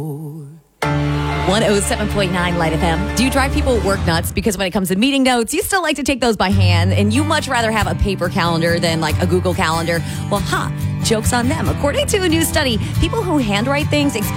107.9 Light FM. Do you drive people work nuts? Because when it comes to meeting notes, you still like to take those by hand, and you much rather have a paper calendar than like a Google Calendar. Well, joke's on them. According to a new study, people who handwrite things experience